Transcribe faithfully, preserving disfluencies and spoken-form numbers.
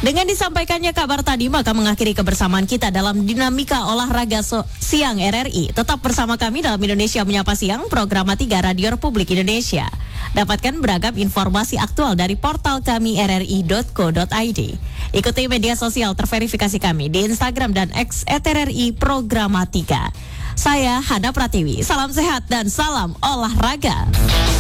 Dengan disampaikannya kabar tadi, maka mengakhiri kebersamaan kita dalam dinamika olahraga so- siang R R I. Tetap bersama kami dalam Indonesia Menyapa Siang, program tiga Radio Republik Indonesia. Dapatkan beragam informasi aktual dari portal kami r r i dot co dot i d. Ikuti media sosial terverifikasi kami di Instagram dan X at R R I Programa tiga. Saya Hana Pratiwi, salam sehat dan salam olahraga.